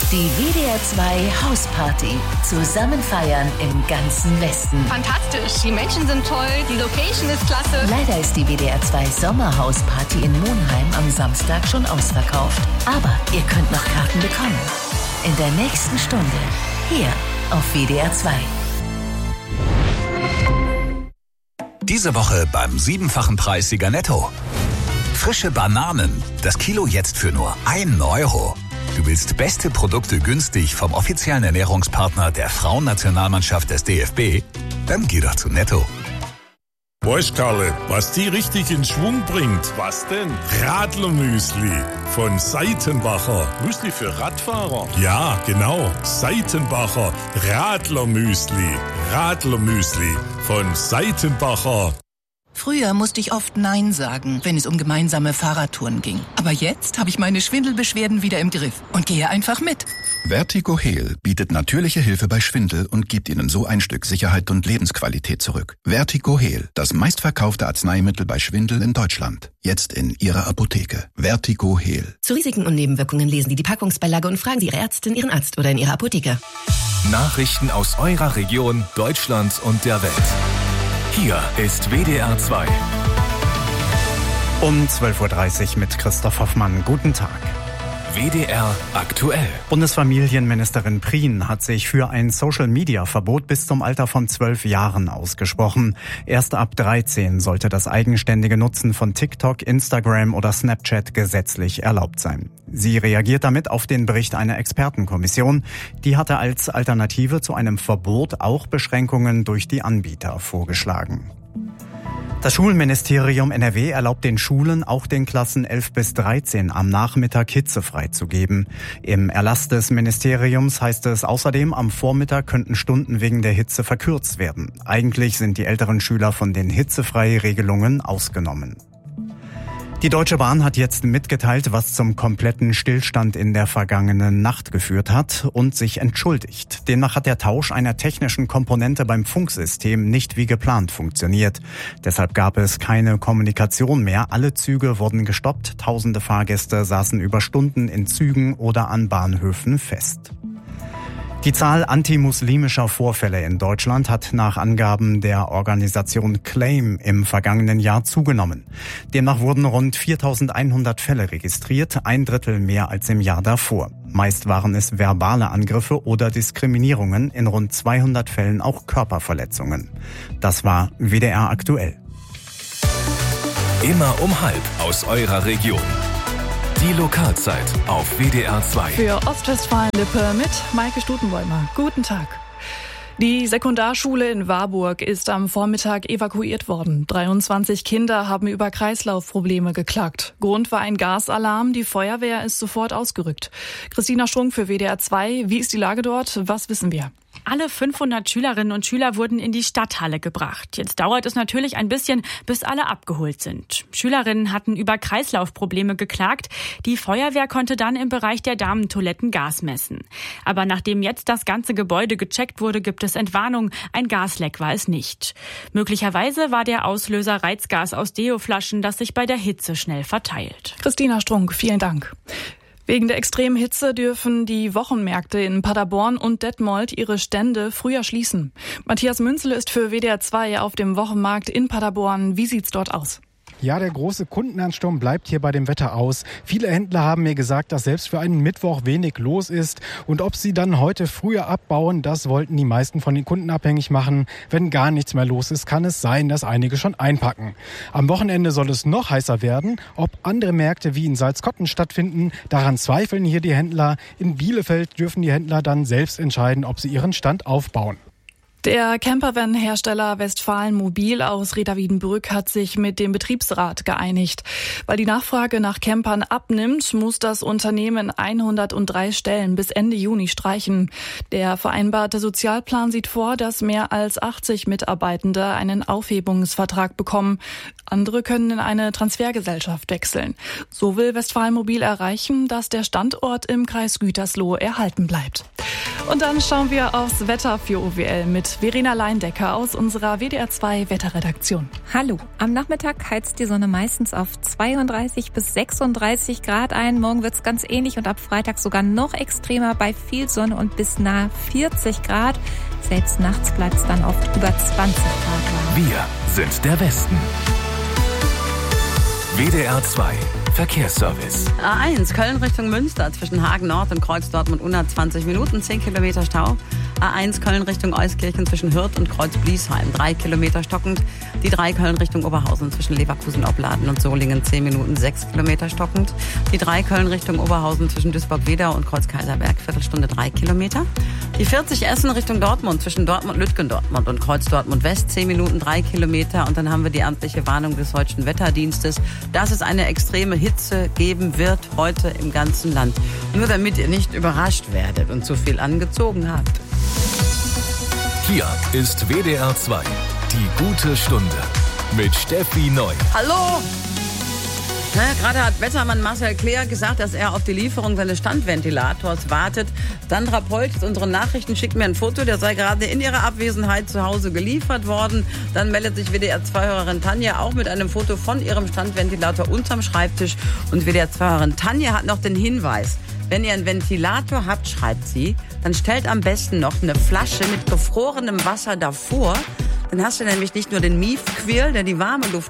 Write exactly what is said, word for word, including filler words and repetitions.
Die W D R zwei Hausparty. Zusammen feiern im ganzen Westen. Fantastisch, die Menschen sind toll, die Location ist klasse. Leider ist die W D R zwei Sommerhausparty in Monheim am Samstag schon ausverkauft. Aber ihr könnt noch Karten bekommen. In der nächsten Stunde. Hier auf W D R zwei. Diese Woche beim siebenfachen Preissieger Netto. Frische Bananen. Das Kilo jetzt für nur einen Euro. Du willst beste Produkte günstig vom offiziellen Ernährungspartner der Frauennationalmannschaft des D F B? Dann geh doch zu Netto. Weißt Karle, was die richtig in Schwung bringt? Was denn? Radlermüsli von Seitenbacher. Müsli für Radfahrer? Ja, genau. Seitenbacher Radlermüsli. Radlermüsli von Seitenbacher. Früher musste ich oft Nein sagen, wenn es um gemeinsame Fahrradtouren ging. Aber jetzt habe ich meine Schwindelbeschwerden wieder im Griff und gehe einfach mit. Vertigo Heal bietet natürliche Hilfe bei Schwindel und gibt Ihnen so ein Stück Sicherheit und Lebensqualität zurück. Vertigo Heal, das meistverkaufte Arzneimittel bei Schwindel in Deutschland. Jetzt in Ihrer Apotheke. Vertigo Heal. Zu Risiken und Nebenwirkungen lesen Sie die Packungsbeilage und fragen Sie Ihre Ärztin, Ihren Arzt oder in Ihrer Apotheke. Nachrichten aus eurer Region, Deutschland und der Welt. Hier ist W D R zwei. Um zwölf Uhr dreißig mit Christoph Hoffmann. Guten Tag. W D R aktuell. Bundesfamilienministerin Prien hat sich für ein Social-Media-Verbot bis zum Alter von zwölf Jahren ausgesprochen. Erst ab dreizehn sollte das eigenständige Nutzen von TikTok, Instagram oder Snapchat gesetzlich erlaubt sein. Sie reagiert damit auf den Bericht einer Expertenkommission. Die hatte als Alternative zu einem Verbot auch Beschränkungen durch die Anbieter vorgeschlagen. Das Schulministerium N R W erlaubt den Schulen, auch den Klassen elf bis dreizehn am Nachmittag hitzefrei zu geben. Im Erlass des Ministeriums heißt es außerdem, am Vormittag könnten Stunden wegen der Hitze verkürzt werden. Eigentlich sind die älteren Schüler von den Hitzefrei-Regelungen ausgenommen. Die Deutsche Bahn hat jetzt mitgeteilt, was zum kompletten Stillstand in der vergangenen Nacht geführt hat und sich entschuldigt. Demnach hat der Tausch einer technischen Komponente beim Funksystem nicht wie geplant funktioniert. Deshalb gab es keine Kommunikation mehr. Alle Züge wurden gestoppt. Tausende Fahrgäste saßen über Stunden in Zügen oder an Bahnhöfen fest. Die Zahl antimuslimischer Vorfälle in Deutschland hat nach Angaben der Organisation Claim im vergangenen Jahr zugenommen. Demnach wurden rund viertausendeinhundert Fälle registriert, ein Drittel mehr als im Jahr davor. Meist waren es verbale Angriffe oder Diskriminierungen, in rund zweihundert Fällen auch Körperverletzungen. Das war W D R aktuell. Immer um halb aus eurer Region. Die Lokalzeit auf W D R zwei. Für Ostwestfalen-Lippe mit Maike Stutenbäumer. Guten Tag. Die Sekundarschule in Warburg ist am Vormittag evakuiert worden. dreiundzwanzig Kinder haben über Kreislaufprobleme geklagt. Grund war ein Gasalarm. Die Feuerwehr ist sofort ausgerückt. Christina Strunk für W D R zwei. Wie ist die Lage dort? Was wissen wir? Alle fünfhundert Schülerinnen und Schüler wurden in die Stadthalle gebracht. Jetzt dauert es natürlich ein bisschen, bis alle abgeholt sind. Schülerinnen hatten über Kreislaufprobleme geklagt. Die Feuerwehr konnte dann im Bereich der Damentoiletten Gas messen. Aber nachdem jetzt das ganze Gebäude gecheckt wurde, gibt es Entwarnung. Ein Gasleck war es nicht. Möglicherweise war der Auslöser Reizgas aus Deoflaschen, das sich bei der Hitze schnell verteilt. Christina Strunk, vielen Dank. Wegen der extremen Hitze dürfen die Wochenmärkte in Paderborn und Detmold ihre Stände früher schließen. Matthias Münzel ist für W D R zwei auf dem Wochenmarkt in Paderborn. Wie sieht's dort aus? Ja, der große Kundenansturm bleibt hier bei dem Wetter aus. Viele Händler haben mir gesagt, dass selbst für einen Mittwoch wenig los ist. Und ob sie dann heute früher abbauen, das wollten die meisten von den Kunden abhängig machen. Wenn gar nichts mehr los ist, kann es sein, dass einige schon einpacken. Am Wochenende soll es noch heißer werden. Ob andere Märkte wie in Salzkotten stattfinden, daran zweifeln hier die Händler. In Bielefeld dürfen die Händler dann selbst entscheiden, ob sie ihren Stand aufbauen. Der Campervan-Hersteller Westfalen Mobil aus Reda-Wiedenbrück hat sich mit dem Betriebsrat geeinigt. Weil die Nachfrage nach Campern abnimmt, muss das Unternehmen hundertdrei Stellen bis Ende Juni streichen. Der vereinbarte Sozialplan sieht vor, dass mehr als achtzig Mitarbeitende einen Aufhebungsvertrag bekommen. Andere können in eine Transfergesellschaft wechseln. So will Westfalen Mobil erreichen, dass der Standort im Kreis Gütersloh erhalten bleibt. Und dann schauen wir aufs Wetter für O W L mit Verena Leindecker aus unserer W D R zwei Wetterredaktion. Hallo. Am Nachmittag heizt die Sonne meistens auf zweiunddreißig bis sechsunddreißig Grad ein. Morgen wird's ganz ähnlich und ab Freitag sogar noch extremer bei viel Sonne und bis nahe vierzig Grad. Selbst nachts bleibt's dann oft über zwanzig Grad warm. Wir sind der Westen. W D R zwei Verkehrsservice. A eins Köln Richtung Münster zwischen Hagen Nord und Kreuz Dortmund unter zwanzig Minuten, zehn Kilometer Stau. A eins Köln Richtung Euskirchen zwischen Hürth und Kreuz Bliesheim, drei Kilometer stockend. Die drei Köln Richtung Oberhausen zwischen Leverkusen, Opladen und Solingen, zehn Minuten, sechs Kilometer stockend. Die drei Köln Richtung Oberhausen zwischen Duisburg-Wedau und Kreuz Kaiserberg, Viertelstunde, drei Kilometer. Die vierzig Essen Richtung Dortmund zwischen Dortmund, Lütgendortmund und Kreuz Dortmund West, zehn Minuten, drei Kilometer. Und dann haben wir die amtliche Warnung des Deutschen Wetterdienstes, dass es eine extreme Hitze geben wird heute im ganzen Land. Nur damit ihr nicht überrascht werdet und zu viel angezogen habt. Hier ist W D R zwei, die gute Stunde mit Steffi Neu. Hallo! Ja, gerade hat Wettermann Marcel Kleer gesagt, dass er auf die Lieferung seines Standventilators wartet. Sandra Polch, unsere Nachrichten, schickt mir ein Foto, der sei gerade in ihrer Abwesenheit zu Hause geliefert worden. Dann meldet sich W D R zwei-Hörerin Tanja auch mit einem Foto von ihrem Standventilator unterm Schreibtisch. Und W D R zwei-Hörerin Tanja hat noch den Hinweis: Wenn ihr einen Ventilator habt, schreibt sie, dann stellt am besten noch eine Flasche mit gefrorenem Wasser davor. Dann hast du nämlich nicht nur den Miefquirl, der die warme Luft